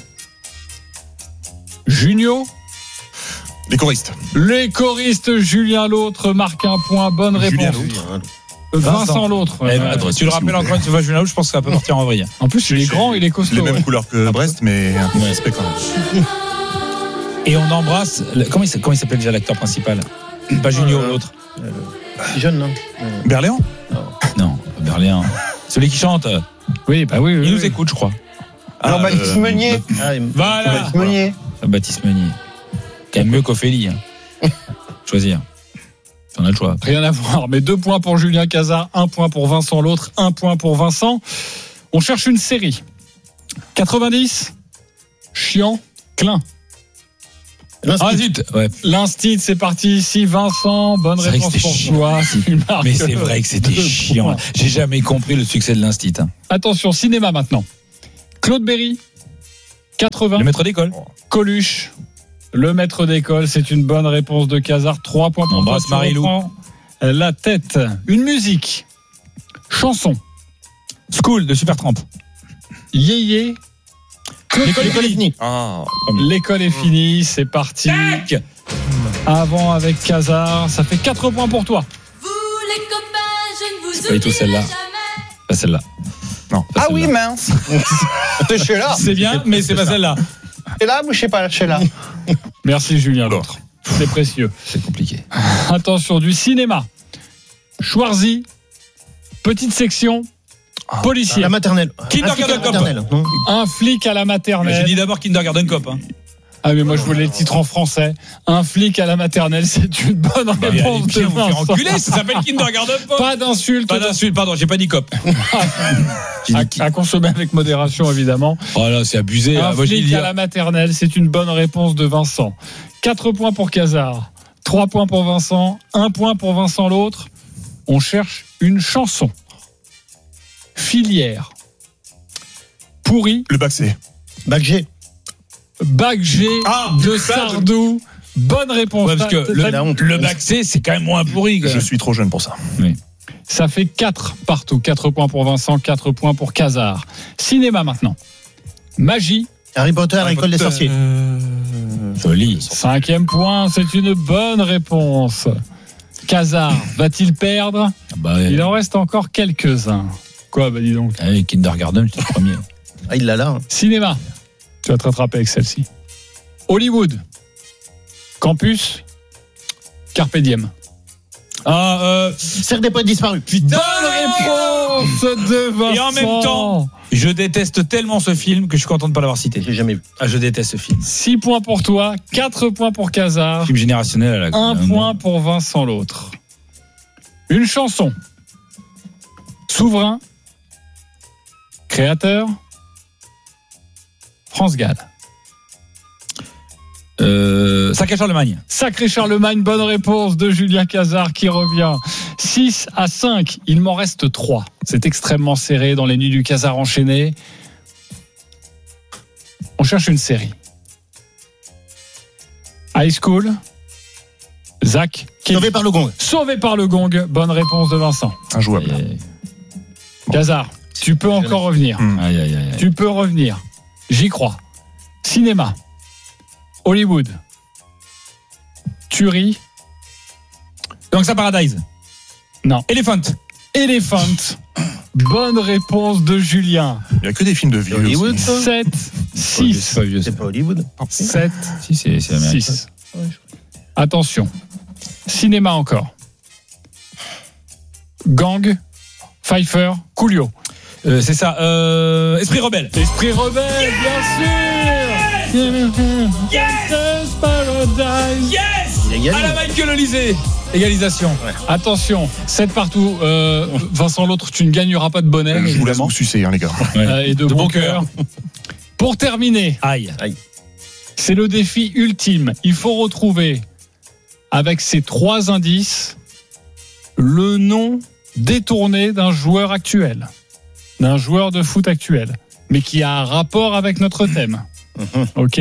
Junio. Les choristes. Les choristes. Julien l'autre marque un point. Bonne réponse. Julien l'autre. Vincent, Vincent l'autre. Eh ben, attends, tu le rappelles encore une fois, Julien l'autre, je pense que ça peut partir en vrille. En plus, il est grand, il est costaud. Les mêmes ouais. couleurs que Brest, mais un peu de respect quand même. Et on embrasse. Comment il, comment il s'appelle déjà l'acteur principal? Pas Junio, euh, l'autre. Euh, si jeune, non euh... Berléand? Non, Berléand. Celui qui chante. Oui, bah oui. oui il oui. nous écoute, je crois. Alors, ah, Baptiste euh, Meunier. Ah, voilà. Baptiste Meunier. Baptiste Meunier. Quand même mieux qu'Ophélie. Hein. Choisir. On a le choix. Rien à voir, mais deux points pour Julien Cazard, un point pour Vincent l'autre, un point pour Vincent. On cherche une série. quatre-vingt-dix. Chiant. Klein. Ah zut ouais. L'Instit, c'est parti ici. Vincent, bonne c'est réponse pour chiant. toi. Mais c'est vrai que c'était chiant. Points. J'ai jamais compris le succès de l'Instit. Hein. Attention, cinéma maintenant. Claude Berry. quatre-vingts. Le maître d'école. Coluche. Le maître d'école, c'est une bonne réponse de Cazard. trois points pour Embrasse Marie-Lou. La tête. Une musique. Chanson. School de Supertramp. Yéyé. L'école, l'école est finie. Ah, l'école est finie, c'est parti. Tac. Avant avec Cazard, ça fait quatre points pour toi. Vous les copains, je ne vous c'est pas du tout celle-là. Pas celle-là. Non. Pas ah celle-là. Oui, mince. C'est celle-là. C'est bien, mais c'est pas celle-là. C'est là ou je sais pas, celle-là. Merci Julien, l'autre. C'est précieux. C'est compliqué. Attention, du cinéma. Schwarzy. Petite section. Ah, policier. La maternelle. Kindergarten Cop. Un flic à la maternelle. J'ai dit d'abord Kindergarten Cop. Hein. Ah mais moi je voulais le titre en français. Un flic à la maternelle, c'est une bonne bah, réponse de Vincent. Vous enculer, ça s'appelle Kindergarten Cop. Pas d'insulte. Pas d'insulte, pardon, j'ai pas dit cop. à, à consommer avec modération évidemment. Oh là, c'est abusé. Un moi, flic à la maternelle, c'est une bonne réponse de Vincent. quatre points pour Cazard. Trois points pour Vincent, un point pour Vincent l'autre. On cherche une chanson. Filière. Pourri. Le bac C. Bac G. Bac G ah, de Sardou. Bonne réponse. Ouais, parce que le, le bac C, c'est quand même moins pourri. Je suis trop jeune pour ça. Oui. Ça fait quatre partout. quatre points pour Vincent, quatre points pour Casar. Cinéma maintenant. Magie. Harry Potter, Harry l'école Potter. des sorciers. Euh... Joli. Cinquième point, c'est une bonne réponse. Casar va-t-il perdre? bah, Il en reste encore quelques-uns. Quoi, bah dis donc. Ah oui, Kindergarten, c'est le premier. Ah, il l'a là. Hein. Cinéma. Tu vas te rattraper avec celle-ci. Hollywood. Campus. Carpe diem. Ah, euh... Serre des poètes disparus. Putain, bonne réponse de Vincent. Et en même temps, je déteste tellement ce film que je suis content de ne pas l'avoir cité. J'ai jamais vu. Ah, je déteste ce film. six points pour toi, quatre points pour Casar. Film générationnel à la Un euh, point pour Vincent l'autre. Une chanson. Souverain. Créateur. France Gall. Euh, Sacré Charlemagne. Sacré Charlemagne, bonne réponse de Julien Casar qui revient. six à cinq, il m'en reste trois. C'est extrêmement serré dans les nuits du Casar enchaîné. On cherche une série. High School. Zach. Sauvé par le gong. Sauvé par le gong, bonne réponse de Vincent. Injouable. Bon. Casar, tu peux encore revenir. Mmh. Aïe, aïe, aïe. Tu peux revenir. J'y crois. Cinéma. Hollywood. Tuerie. Donc ça Paradise. Non. Elephant. Elephant. Bonne réponse de Julien. Il n'y a que des films de vieux. Hollywood. sept, six. C'est pas vieux. C'est pas Hollywood. sept, Si, c'est, c'est américain. six. Attention. Cinéma encore. Gang. Pfeiffer. Coolio. Euh, c'est ça. Euh, Esprit rebelle. Esprit rebelle, bien sûr. Yes. Paradise. Yes. Il a À la gagné. Michael Olysée. Égalisation. Ouais. Attention, sept partout. Euh, Vincent l'autre, tu ne gagneras pas de bonnet. Je vous laisse évidemment. vous sucer, hein, les gars. Euh, et de, De bon bon cœur. Pour terminer, Aïe. c'est le défi ultime. Il faut retrouver, avec ces trois indices, le nom détourné d'un joueur actuel, d'un joueur de foot actuel, mais qui a un rapport avec notre thème. Mhm. Ok.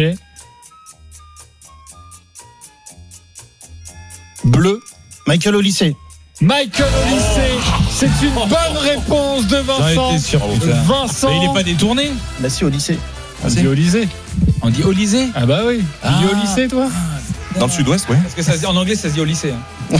Bleu. Michael Olysée. Michael Olysée, c'est une bonne réponse de J'en Vincent. étais sûr, putain. Vincent. Mais il n'est pas détourné. Bah si, au lycée. On dit Olysée. On dit Olysée. Ah bah oui. Tu Ah. dis au lycée, toi? Dans le sud-ouest, oui. Parce que ça se dit, en anglais, ça se dit au lycée. Hein.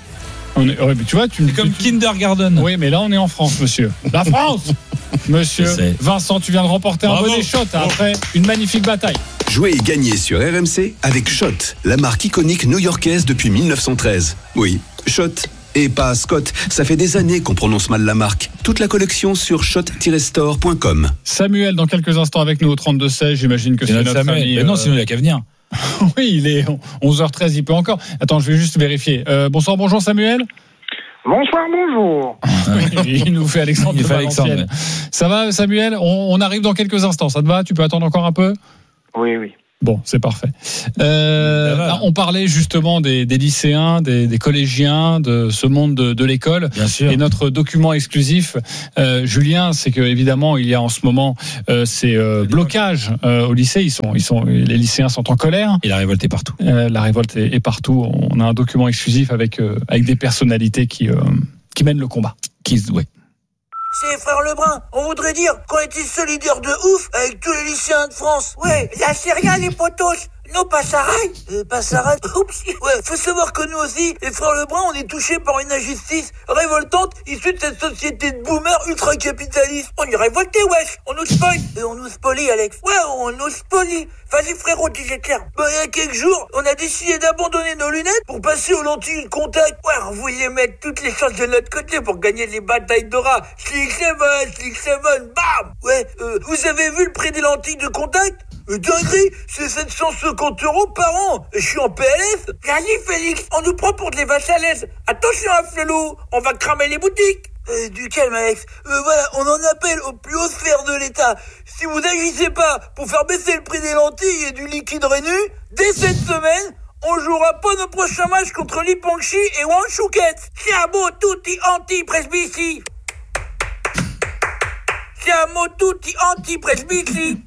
On est, ouais, mais tu vois, tu me C'est comme Kindergarten. Oui, mais là, on est en France, monsieur. La France, monsieur. Je sais. Vincent, tu viens de remporter un Bravo. bonnet shot après une magnifique bataille. Jouez et gagnez sur R M C avec Shot, la marque iconique new-yorkaise depuis mille neuf cent treize. Oui, Shot. Et pas Scott, ça fait des années qu'on prononce mal la marque. Toute la collection sur shot tiret store point com. Samuel, dans quelques instants avec nous au trente-deux seize, j'imagine que c'est, C'est notre, notre ami. Samuel. Mais non, sinon il a qu'à venir. Oui, il est onze heures treize, il peut encore. Attends, je vais juste vérifier. Euh, bonsoir, bonjour Samuel. Bonsoir, bonjour. Il nous fait Alexandre. Il de fait Alexandre, Valenciennes. Ça va, Samuel? on, on arrive dans quelques instants. Ça te va? Tu peux attendre encore un peu? Oui, oui. Bon, c'est parfait. Euh, va. on parlait justement des, des lycéens, des, des collégiens, de ce monde de, de l'école. Bien sûr. Et notre document exclusif, euh, Julien, c'est que évidemment il y a en ce moment euh, ces euh, blocages euh, au lycée. Ils sont, ils sont, les lycéens sont en colère. Et la révolte est partout. Euh, la révolte est, est partout. On a un document exclusif avec euh, avec des personnalités qui euh, qui mènent le combat. Qui, ouais. C'est frère Lebrun, on voudrait dire qu'on était solidaires de ouf avec tous les lycéens de France. Ouais, là c'est rien les potos. Non, pas Sarai. Euh, pas Sarai. Oups. Ouais, faut savoir que nous aussi, les frères Lebrun, on est touchés par une injustice révoltante issue de cette société de boomers ultra-capitaliste. On y est révolté, wesh. On nous spoil. Euh, on nous spolie, Alex. Ouais, on nous spolie. Vas-y, frérot, dis-je clair. Bah, il y a quelques jours, on a décidé d'abandonner nos lunettes pour passer aux lentilles de contact. Ouais, on voulait mettre toutes les chances de notre côté pour gagner les batailles d'aura. Slick seven, Slick seven, bam. Ouais, euh, vous avez vu le prix des lentilles de contact? Euh, dinguerie, c'est sept cent cinquante euros par an. Je suis en P L S. Vas-y, Félix, on nous prend pour des vaches à l'aise. Attention, à Flelou, on va cramer les boutiques. Euh, du calme, Alex. Euh, voilà, on en appelle aux plus hautes sphères de l'État. Si vous agissez pas pour faire baisser le prix des lentilles et du liquide Rénu, dès cette semaine, On jouera pas nos prochains matchs contre Lipangchi et Wanshuket. Siamo tutti anti-presbici. Siamo tutti anti-presbici.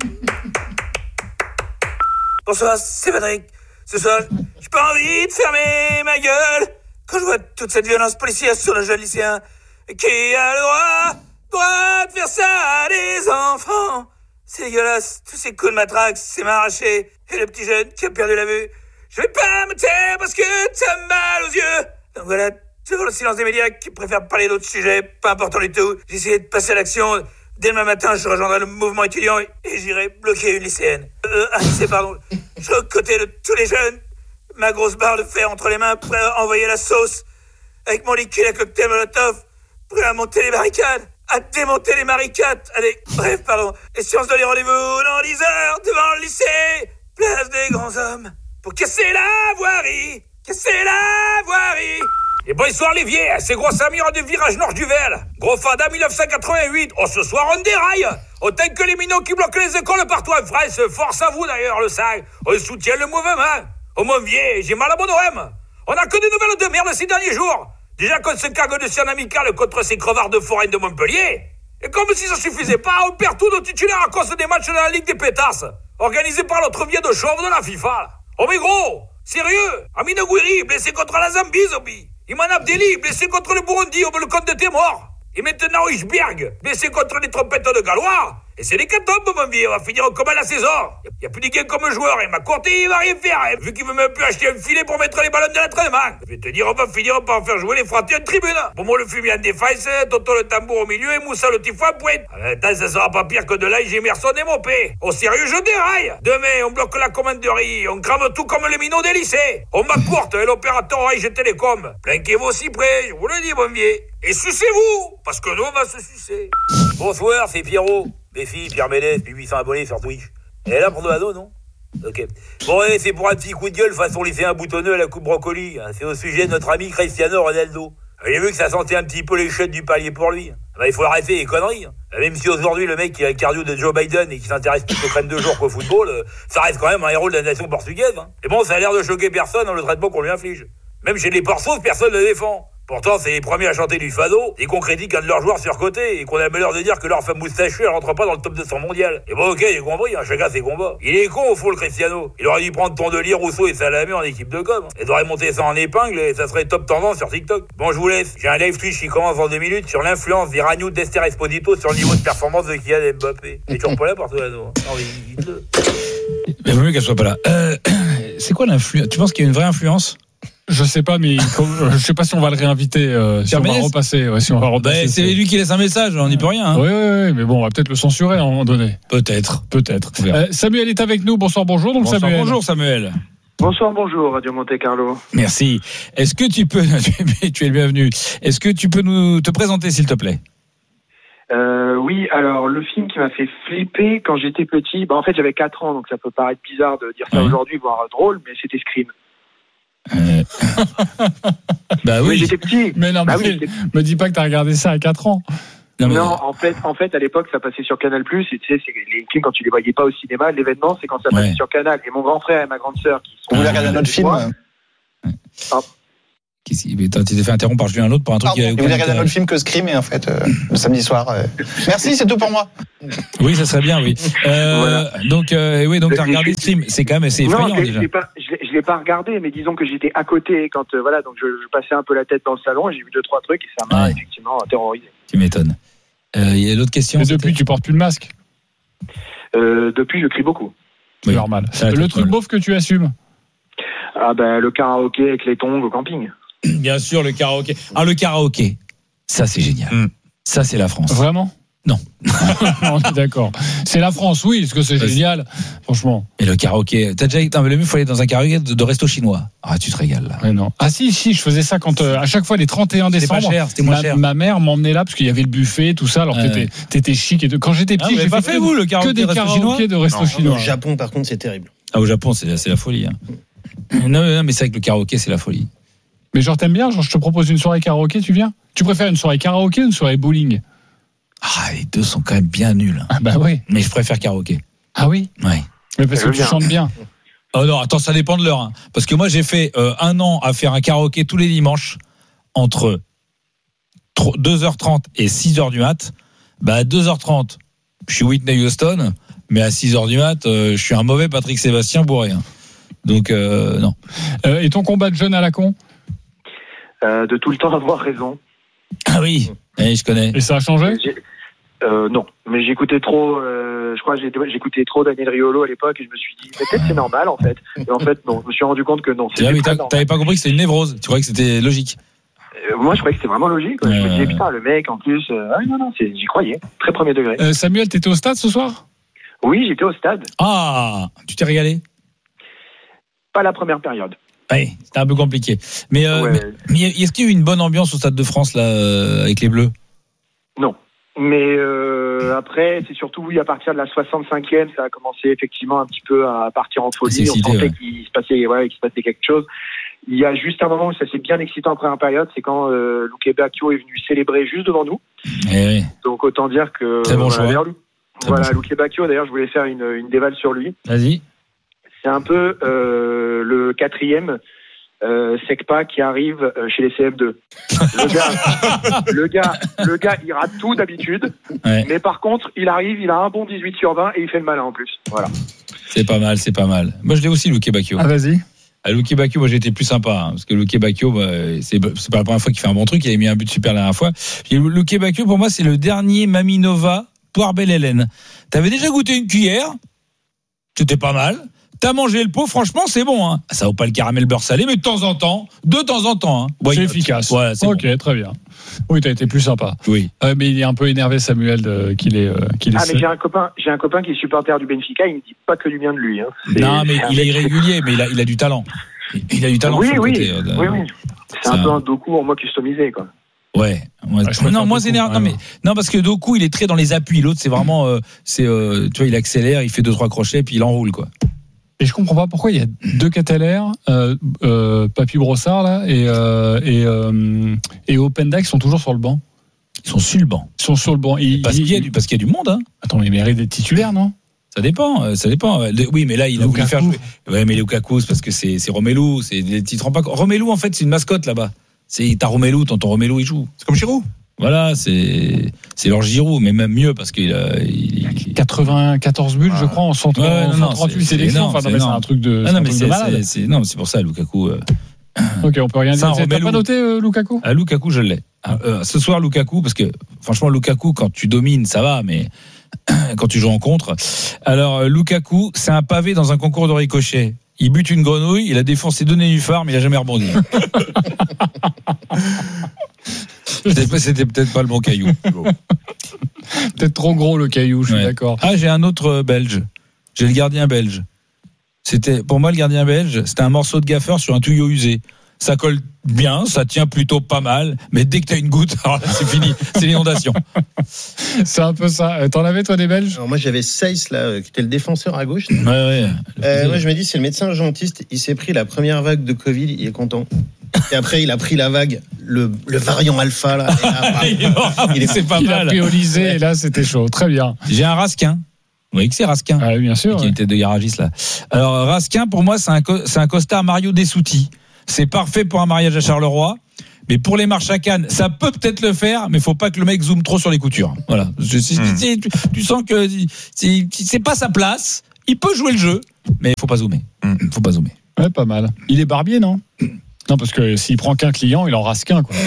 Bonsoir, c'est Patrick. Ce soir, j'ai pas envie de fermer ma gueule quand je vois toute cette violence policière sur le jeune lycéen qui a le droit, droit de faire ça à des enfants. C'est dégueulasse, tous ces coups de matraque, c'est m'arraché. Et le petit jeune qui a perdu la vue. Je vais pas me taire parce que t'as mal aux yeux. Donc voilà, devant le silence des médias qui préfèrent parler d'autres sujets, pas important du tout, j'ai essayé de passer à l'action. Dès demain matin, je rejoindrai le mouvement étudiant et j'irai bloquer une lycéenne. Euh, un lycée, pardon. Je suis aux côtés de tous les jeunes. Ma grosse barre de fer entre les mains, prêt à envoyer la sauce. Avec mon liquide à cocktail Molotov, prêt à monter les barricades, à démonter les barricades. Allez, bref, pardon. Et si on se donne rendez-vous dans dix heures devant le lycée, place des grands hommes, pour casser la voirie, casser la voirie. Et bon soir les vieux, c'est gros Samir du virage nord du Vel. Gros Fada dix-neuf cent quatre-vingt-huit. Oh, ce soir on déraille. Autant que les minots qui bloquent les écoles partout en France. Force à vous d'ailleurs le sang. On soutient le mouvement. Oh mon vieux, j'ai mal à mon O M. On a que des nouvelles de merde ces derniers jours. Déjà qu'on se cague de scène amicale contre ces crevards de forain de Montpellier. Et comme si ça suffisait pas, on perd tous nos titulaires à cause des matchs de la Ligue des Pétasses, organisés par l'autre vieux de chauve de la FIFA. Oh mais gros, sérieux, Amine Gouiri, blessé contre la Zambie, zombie. Iman Abdelli, blessé contre le Burundi, au le compte de tes morts. Et maintenant Ishberg, blessé contre les trompettes de Gallois. Et c'est les catombes, mon vieux, on va finir comme à la saison. Il n'y a plus de gain comme joueur, et McCourty, il va rien faire, hein, vu qu'il veut même plus acheter un filet pour mettre les ballons de l'entraînement. Je vais te dire, on va finir par faire jouer les fratés en tribune. Pour moi, le fumier en défense, Toto le tambour au milieu et Moussa le tifo à pointe. En même temps, ça sera pas pire que de là, j'ai Emerson et Mopé. Au sérieux, je déraille. Demain, on bloque la commanderie, on crame tout comme les minots des lycées. On m'accourte et l'opérateur Orange Télécom. Planquez-vous aussi près, je vous le dis, mon vieux. Et sucez-vous, parce que nous, on va se sucer. Bonsoir, c'est Pierrot. Mes filles, Pierre Ménès, puis huit cents abonnés sur Twitch. Elle est là pour Noano, non? Ok. Bon, ouais, c'est pour un petit coup de gueule façon lycéen boutonneux à la coupe brocoli. C'est au sujet de notre ami Cristiano Ronaldo. J'ai vu que ça sentait un petit peu les chutes du palier pour lui. Bah, il faut arrêter les conneries. Même si aujourd'hui, le mec qui a le cardio de Joe Biden et qui s'intéresse plus aux crèmes de jour qu'au football, ça reste quand même un héros de la nation portugaise. Et bon, ça a l'air de choquer personne dans le traitement qu'on lui inflige. Même chez les porceaux, personne ne le défend. Pourtant, c'est les premiers à chanter du fado et qu'on critique un de leurs joueurs surcotés et qu'on a le malheur de dire que leur femme moustachue, elle rentre pas dans le top deux cents mondial. Et bon, ok, j'ai compris, hein, chacun ses combats. Il est con au fond, le Cristiano. Il aurait dû prendre Tondelier, Rousseau et Salamé en équipe de com. Il devrait monter ça en épingle et ça serait top tendance sur TikTok. Bon, je vous laisse. J'ai un live Twitch qui commence dans deux minutes sur l'influence des Ragnou d'Esther Esposito sur le niveau de performance de Kylian et Mbappé. Et tu es pas là, Portolano. Non, mais dites-le. Mais vaut mieux qu'elle soit pas là. Euh, c'est quoi l'influence? Tu penses qu'il y a une vraie influence? Je sais pas, mais je sais pas si on va le réinviter, euh, si on va repasser. Ouais, si on va repasser bah, c'est lui qui laisse un message, on n'y peut rien. Hein. Oui, oui, oui, mais bon, on va peut-être le censurer à un moment donné. Peut-être. Peut-être. Euh, Samuel est avec nous. Bonsoir, bonjour. Donc, bonsoir, Samuel. bonjour, Samuel. Bonsoir, bonjour, Radio Monte Carlo. Merci. Est-ce que tu peux, tu es le bienvenu. Est-ce que tu peux nous te présenter, s'il te plaît? Euh, oui, alors le film qui m'a fait flipper quand j'étais petit, bah en fait j'avais quatre ans, donc ça peut paraître bizarre de dire ça ouais. aujourd'hui, voire drôle, mais c'était Scream. Euh... bah oui, oui j'étais petit. Mais non, bah mais oui, me dis pas que t'as regardé ça à quatre ans. Non, mais... non en fait, en fait, à l'époque, ça passait sur Canal+. Et tu sais, c'est les films quand tu les voyais pas au cinéma. L'événement, c'est quand ça passait ouais. sur Canal. Et mon grand frère et ma grande sœur qui sont. Vous voulez regarder notre film? Ah. Tu t'es fait interrompre par Julien L'autre pour un truc Pardon, qui a. Vous voulez regarder notre film que Scream et en fait euh, le samedi soir. Euh... Merci, c'est tout pour moi. Oui, ça serait bien, oui. Euh, voilà. Donc, euh, oui, donc t'as regardé Scream. C'est quand même assez effrayant non, je déjà. L'ai pas, je, l'ai, je l'ai pas regardé, mais disons que j'étais à côté quand euh, voilà, donc je, je passais un peu la tête dans le salon et j'ai vu deux trois trucs et ça m'a ouais. effectivement terrorisé. Tu m'étonnes. Il euh, y a d'autres questions? Mais depuis, tu portes plus le masque? euh, Depuis, je crie beaucoup. C'est oui. normal. Le truc beauf que tu assumes? Ah ben, le karaoké avec les tongs au camping. Bien sûr, le karaoké. Ah, le karaoké, ça c'est génial. Mm. Ça c'est la France. Vraiment? Non. On est d'accord. C'est la France, oui, parce que c'est génial, franchement. Et le karaoké, t'as déjà été, le mieux, il faut aller dans un karaoké de, de resto chinois. Ah, tu te régales là. Ouais, non. Ah si, si, je faisais ça quand euh, à chaque fois les trente et un décembre. C'était pas cher, c'était moins ma, cher. Ma mère m'emmenait là parce qu'il y avait le buffet, tout ça. Alors euh... t'étais, t'étais chic et de... quand j'étais petit, ah, j'ai pas fait vous le karaoké que des resto karaokés de resto non, chinois. Au Japon, par contre, c'est terrible. Ah, au Japon, c'est, c'est la folie. Hein. non, non, mais c'est vrai que le karaoké, c'est la folie. Mais genre t'aimes bien, genre je te propose une soirée karaoké, tu viens? Tu préfères une soirée karaoké ou une soirée bowling? Ah, les deux sont quand même bien nuls. Ah bah oui. Mais je préfère karaoké. Ah oui? Oui. Mais parce que tu chantes bien. Oh non, attends, ça dépend de l'heure. Hein. Parce que moi, j'ai fait euh, un an à faire un karaoké tous les dimanches entre deux heures trente et six heures du mat. Bah, à deux heures trente, je suis Whitney Houston, mais à six heures du mat, euh, je suis un mauvais Patrick Sébastien bourré. Hein. Donc, euh, non. Euh, et ton combat de jeune à la con euh, De tout le temps avoir raison. Ah oui, oui, je connais. Et ça a changé euh, Non, mais j'écoutais trop, euh, je crois que j'écoutais trop Daniel Riolo à l'époque et je me suis dit, peut-être c'est normal en fait. Et en fait, non, je me suis rendu compte que non. Ah oui, t'avais pas compris que c'était une névrose, tu croyais que c'était logique. Euh, moi, je croyais que c'était vraiment logique. Ouais. Je me disais, putain, le mec, en plus, euh, ah, non, non, j'y croyais, très premier degré. Euh, Samuel, t'étais au stade ce soir ? Oui, j'étais au stade. Ah, tu t'es régalé ? Pas la première période. Oui, c'était un peu compliqué. Mais, euh, ouais. mais, mais est-ce qu'il y a eu une bonne ambiance au Stade de France là, euh, avec les Bleus ? Non. Mais euh, après, c'est surtout, oui, à partir de la soixante-cinquième, ça a commencé effectivement un petit peu à partir en folie. On sentait ouais. qu'il se passait, ouais, qu'il se passait quelque chose. Il y a juste un moment où ça s'est bien excité en première période, c'est quand euh, Luque Bacchio est venu célébrer juste devant nous. Eh oui. Donc autant dire que... Très bon voilà, choix. Très voilà, bon Luque Bacchio, d'ailleurs, je voulais faire une, une déval sur lui. Vas-y. C'est un peu euh, le quatrième euh, Secpa qui arrive euh, chez les C F deux. Le gars, le gars, le gars, il rate tout d'habitude, ouais. mais par contre, il arrive, il a un bon dix-huit sur vingt et il fait le malin en plus. Voilà. C'est pas mal, c'est pas mal. Moi, je l'ai aussi, Luque Bacchio. Ah, vas-y. À Luque Bacchio, moi, j'ai été plus sympa, hein, parce que Luque Bacchio, bah, c'est, c'est pas la première fois qu'il fait un bon truc. Il avait mis un but super la dernière fois. Puis Luque Bacchio, pour moi, c'est le dernier Maminova Poire Belle Hélène. T'avais déjà goûté une cuillère, c'était pas mal. T'as mangé le pot, franchement, c'est bon. Hein. Ça vaut pas le caramel beurre salé, mais de temps en temps, de temps en temps. Hein. Ouais, c'est efficace. Voilà, c'est ok, bon. Très bien. Oui, t'as été plus sympa. Oui. Euh, mais il est un peu énervé, Samuel, de, qu'il est. Euh, qu'il ah, est mais j'ai un copain, j'ai un copain qui est supporter du Benfica. Il me dit pas que du bien de lui. Hein. Non, mais il est irrégulier, mais il a, il a du talent. Il a du talent. Oui, sur oui, le côté, oui, oui. C'est, c'est un, un peu un Doku en moi customisé, quoi. Ouais, ouais. ouais non, moins énervé. Non, mais non, parce que Doku, il est très dans les appuis. L'autre, c'est vraiment, euh, c'est, euh, tu vois, il accélère, il fait deux trois crochets, puis il enroule, quoi. Et je comprends pas pourquoi il y a deux Catalaires, euh, euh, Papy Brossard là, et euh, et euh, et Openda qui sont toujours sur le banc. Ils sont sur le banc. Ils sont sur le banc. Il, parce, il, qu'il y a du, parce qu'il y a du monde, hein. Attends, mais il mérite d'être titulaire, non ? Ça dépend, ça dépend. Oui, mais là, il a Lukaku. voulu faire jouer. Ouais, mais Lukaku, c'est parce que c'est, c'est Romelu. C'est des titres en pas. Romelu, en fait, c'est une mascotte là-bas. C'est t'as Romelu, tonton Romelu, il joue. C'est comme Giroud. Voilà, c'est c'est leur Giroud, mais même mieux parce qu'il a il, il... quatre-vingt-quatorze buts, ah. je crois, en cent trente-huit sélections. Enfin, non, mais c'est un truc de, ah, non, mais c'est, c'est, c'est, c'est non, c'est pour ça, Lukaku. Euh... Ok, on peut rien dire. T'as pas noté euh, Lukaku ? Ah, Lukaku, je l'ai. Ah, euh, ce soir, Lukaku, parce que franchement, Lukaku, quand tu domines, ça va, mais quand tu joues en contre. Alors, Lukaku, c'est un pavé dans un concours de ricochet. Il bute une grenouille, il a défoncé deux nénuphars, mais il a jamais rebondi. C'était, c'était peut-être pas le bon caillou. Peut-être trop gros le caillou, je ouais. suis d'accord. Ah, j'ai un autre belge. J'ai le gardien belge. C'était, pour moi, le gardien belge, c'était un morceau de gaffeur sur un tuyau usé. Ça colle bien, ça tient plutôt pas mal, mais dès que t'as une goutte, alors là, c'est fini, c'est l'inondation. C'est un peu ça. T'en avais, toi, des Belges ? Alors moi, j'avais Seyss, là, qui était le défenseur à gauche. Ouais, ouais. Euh, moi, je me dis, c'est le médecin urgentiste. Il s'est pris la première vague de Covid, il est content. Et après, il a pris la vague, le, le variant alpha, là. Et là bah, il, est mort, il est, c'est pas il mal. Il a priorisé, et là, c'était chaud. Très bien. J'ai un Raskin. Vous voyez que c'est Raskin. Ah, bien sûr. Qui ouais. était de garagiste, là. Alors, Raskin, pour moi, c'est un, c'est un costard Mario Dessouti. C'est parfait pour un mariage à Charleroi. Mais pour les marches à Cannes, ça peut peut-être le faire, mais faut pas que le mec zoome trop sur les coutures. Voilà. Je, c'est, mmh. c'est, tu, tu sens que c'est, c'est pas sa place. Il peut jouer le jeu, mais il faut pas zoomer. Mmh. Faut pas zoomer. Ouais, pas mal. Il est barbier, non ? Non, parce que s'il prend qu'un client, il en rase qu'un, quoi.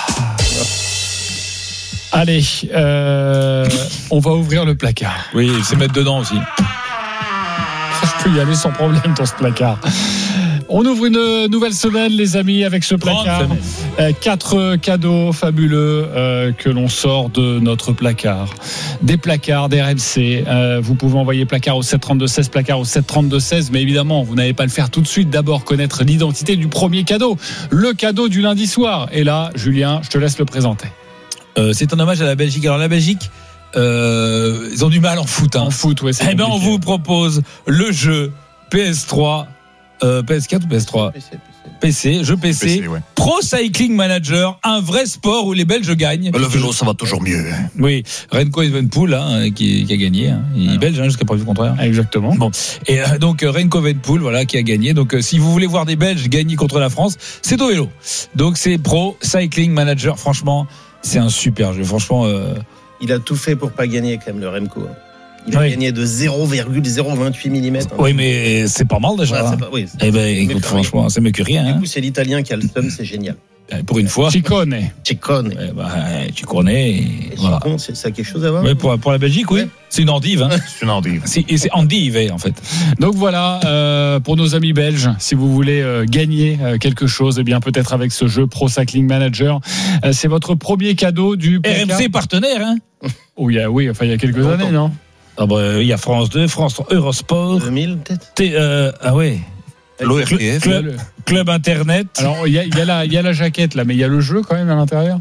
Allez, euh, on va ouvrir le placard. Oui, il sait mettre dedans aussi. Je peux y aller sans problème dans ce placard. On ouvre une nouvelle semaine, les amis, avec ce placard. Euh, quatre cadeaux fabuleux euh, que l'on sort de notre placard. Des placards d'R M C. Euh, vous pouvez envoyer placard au sept trente-deux seize, placard au sept trente-deux seize. Mais évidemment, vous n'allez pas le faire tout de suite. D'abord, connaître l'identité du premier cadeau. Le cadeau du lundi soir. Et là, Julien, je te laisse le présenter. Euh, c'est un hommage à la Belgique. Alors, la Belgique, euh, ils ont du mal en foot. Hein. En foot, ouais. C'est eh ben, on vous propose le jeu P S trois. Euh, P S quatre ou P S trois ? P C, jeu P C, P C ouais. Pro Cycling Manager, un vrai sport où les Belges gagnent. Le vélo, ça va toujours mieux. Oui, Remco Evenepoel hein, qui, qui a gagné. Hein. Il est belge hein, jusqu'à preuve du contraire. Exactement. Bon. Et euh, donc Remco Evenepoel, voilà, qui a gagné. Donc euh, si vous voulez voir des Belges gagner contre la France, c'est au vélo. Donc c'est Pro Cycling Manager. Franchement, c'est un super jeu. Franchement. Euh... Il a tout fait pour pas gagner quand même le Remco. Il a oui. gagné de zéro virgule zéro vingt-huit millimètres. Oui, mais c'est pas mal déjà. Ouais, c'est pas, oui, c'est eh ben, écoute, franchement, c'est mieux que rien. Du coup, hein. c'est l'Italien qui a le seum, c'est génial. Pour une fois. Ciccone. Ciccone. Eh ben, tu connais. Voilà. Ciccone, c'est, ça a quelque chose à voir. Oui, pour, pour la Belgique, oui. Ouais. C'est une endive. Hein. C'est une endive. C'est, et c'est endive, en fait. Donc voilà, euh, pour nos amis belges, si vous voulez euh, gagner euh, quelque chose, eh bien peut-être avec ce jeu Pro Cycling Manager, euh, c'est votre premier cadeau du R M C partenaire, hein. Oh, il y a, oui, enfin il y a quelques années, non? Ah bah, il y a France deux, France Eurosport. deux mille peut-être. T, euh, ah ouais. L'O R T F. Club, Club Internet. Alors il y a, il y a la, il y a la jaquette là, mais il y a le jeu quand même à l'intérieur.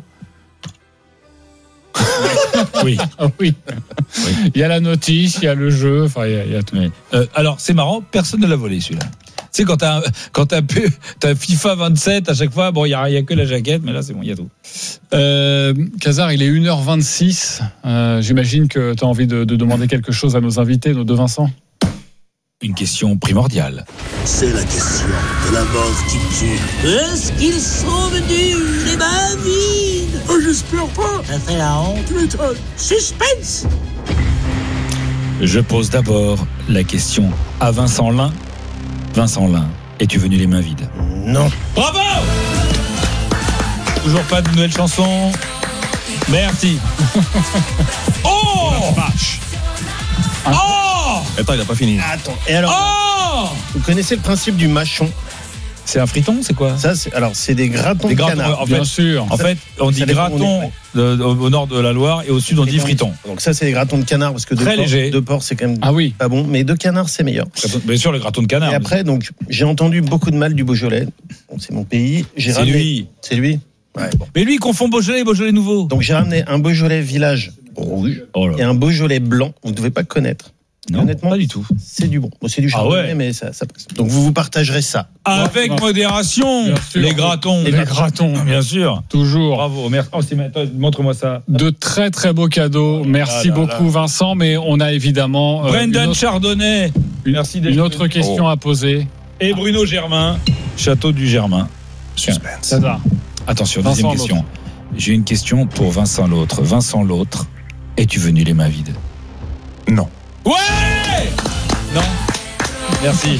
Oui. Ah, oui. oui. Il y a la notice, il y a le jeu, enfin il y a, il y a tout. Oui. Euh, alors c'est marrant, personne ne l'a volé celui-là. Tu sais, quand t'as, quand t'as, t'as FIFA vingt-sept, à chaque fois, bon, il n'y a, y a que la jaquette, mais là, c'est bon, il y a tout. Euh, Kazar, il est une heure vingt-six. Euh, j'imagine que tu as envie de, de demander quelque chose à nos invités, nos deux Vincent. Une question primordiale. C'est la question de la mort qui tue. Est-ce qu'ils sont venus, les mains vides? Oh, j'espère pas. Ça fait la honte. Tu m'étonnes. Suspense. Je pose d'abord la question à Vincent Lin. Vincent Lin, es-tu venu les mains vides? Non. Bravo! Toujours pas de nouvelle chanson. Merci. Oh! Vache. Oh! Attends, il n'a pas fini. Attends. Et alors? Oh! Vous connaissez le principe du mâchon? C'est un friton, c'est quoi? Ça, c'est alors c'est des gratons des de gratons, canard. En fait, bien sûr. En fait, on dit graton de, de, au nord de la Loire et au sud on dit friton. Donc ça, c'est des gratons de canard parce que de très porc, léger. De porc, c'est quand même ah oui. pas bon, mais de canard, c'est meilleur. Bien sûr, le graton de canard. Et après, donc j'ai entendu beaucoup de mal du Beaujolais. Bon, c'est mon pays. J'ai c'est ramené... lui. C'est lui. Ouais, bon. Mais lui, il confond Beaujolais et Beaujolais nouveau. Donc j'ai ramené un Beaujolais village rouge oh et un Beaujolais blanc. Vous ne devez pas connaître. Non, honnêtement, pas du tout. C'est du bon. Bon c'est du chardonnay, ah ouais. mais ça, ça passe. Donc vous vous partagerez ça. Avec ouais, modération. Les gratons. Les, les gratons. Bien sûr. Toujours. Bravo. Merci. Oh, montre-moi ça. De très très beaux cadeaux. Merci là, là, beaucoup là. Vincent. Mais on a évidemment. Brendan euh, autre, Chardonnay. Une, Merci une autre question oh. à poser. Et Bruno Germain. Château du Germain. Suspense. Ça va. Attention, Vincent deuxième question. L'autre. J'ai une question pour Vincent l'autre. Vincent l'autre. Es-tu venu les mains vides? Non. Ouais! Non. Merci.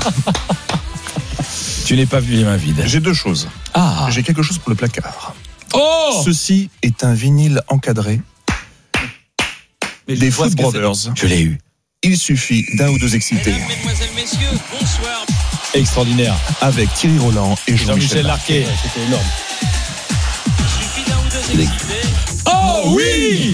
Tu n'es pas venu les mains vides. J'ai deux choses. Ah. J'ai quelque chose pour le placard. Oh! Ceci est un vinyle encadré. Mais des Foot Brothers. Je l'ai eu. Il suffit d'un ou deux excités. Mesdames, mesdemoiselles, messieurs, bonsoir. Extraordinaire. Avec Thierry Roland et Jean-Michel, Jean-Michel Larquet. Ouais, c'était énorme. Il suffit d'un ou deux excités. Oh oui!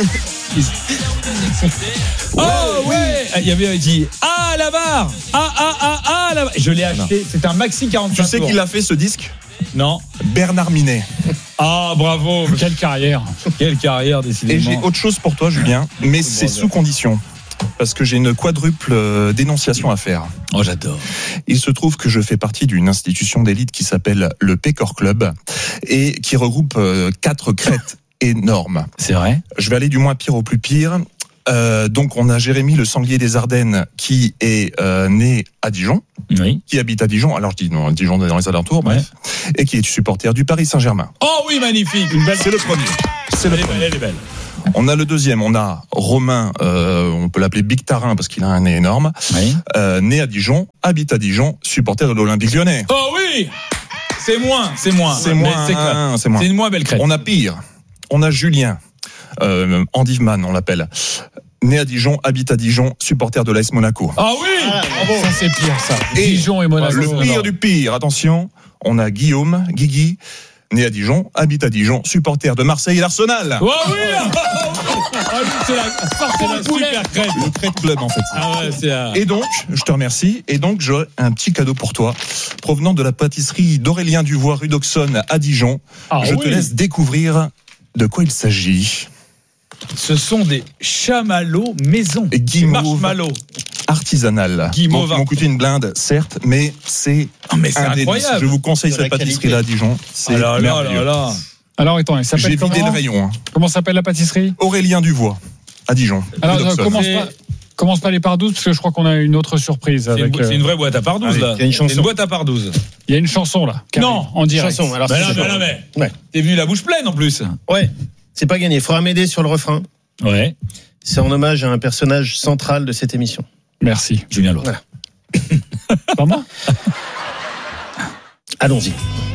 Oh ouais! Il y avait dit ah la barre! Ah ah ah ah la barre! Je l'ai acheté, c'est un maxi quarante-cinq. Tu sais qui l'a fait ce disque? Non. Bernard Minet. Ah bravo! Quelle carrière! Quelle carrière décidément. Et j'ai autre chose pour toi Julien, mais c'est sous condition. Parce que j'ai une quadruple dénonciation à faire. Oh, j'adore. Il se trouve que je fais partie d'une institution d'élite qui s'appelle le Pécor Club et qui regroupe quatre crêtes énormes. C'est vrai. Je vais aller du moins pire au plus pire. Euh, donc on a Jérémy le sanglier des Ardennes qui est euh, né à Dijon, oui. qui habite à Dijon. Alors je dis non, Dijon dans les alentours, bref, ouais. Et qui est supporter du Paris Saint-Germain. Oh oui, magnifique. Une belle. C'est le premier. C'est le elle premier. Est belle, elle est belle. On a le deuxième, on a Romain, euh, on peut l'appeler Big Tarin parce qu'il a un nez énorme, oui. euh, né à Dijon, habite à Dijon, supporter de l'Olympique Lyonnais. Oh oui, c'est moins, c'est moins, c'est moins, c'est, hein, c'est moins. C'est une moins belle crête. On a pire, on a Julien, euh, Andiveman, on l'appelle. Né à Dijon, habite à Dijon, supporter de l'A S Monaco. Ah oui, ah, bravo. Ça c'est pire ça. Et Dijon et Monaco. Le pire du pire, attention, on a Guillaume, Guigui, né à Dijon, habite à Dijon, supporter de Marseille et l'Arsenal. Oh oui. Ah, c'est la, c'est la super crête. Le crête club en fait. Ah ouais, c'est un... Et donc, je te remercie. Et donc, j'aurai un petit cadeau pour toi, provenant de la pâtisserie d'Aurélien Duvois, rue d'Auxonne à Dijon. Ah, je oui. te laisse découvrir de quoi il s'agit. Ce sont des chamallows maison. Et guimauve. Marshmallow. artisanale. Guy Bon, Mauvin. Ils m'ont coûté une blinde, certes, mais c'est, oh, mais c'est un incroyable. délice. Je vous conseille De cette la pâtisserie-là à Dijon. C'est Ah là là merveilleux. là là. Alors, attends, elle s'appelle J'ai comment vidé le rayon. Hein. Comment s'appelle la pâtisserie? Aurélien Duvois, à Dijon. Alors, Rue d'Auxonne. commence pas, commence pas les par douze, parce que je crois qu'on a une autre surprise. C'est Avec, une, c'est une vraie boîte à part douze, Allez, là. il y a une chanson. C'est une boîte à part douze. Il y a une chanson, là. qui Non, arrive en direct. Chanson, alors Ben c'est non, pas- ben non, mais. Ouais. T'es venu la bouche pleine en plus. Ouais, c'est pas gagné. Faudra m'aider sur le refrain. Ouais. C'est en hommage à un personnage central de cette émission. Merci. Julien Lautre. Voilà. Pas moi? Allons-y.